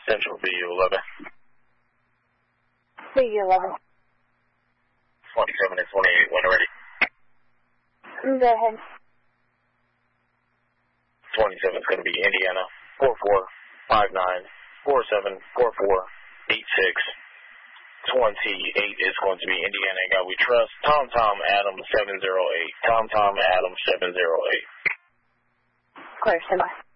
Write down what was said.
Central BU11. BU11. 27 and 28, when ready. Go ahead. 27 is going to be Indiana 4459474486. 28 is going to be Indiana God We Trust. Tom Adam 708. Tom Adam 708. Clear, stand by.